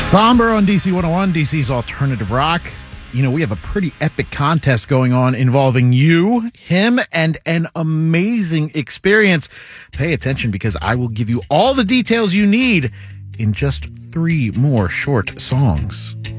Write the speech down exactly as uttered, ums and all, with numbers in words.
Somber on D C one oh one, D C's Alternative Rock. You know, we have a pretty epic contest going on involving you, him, and an amazing experience. Pay attention because I will give you all the details you need in just three more short songs.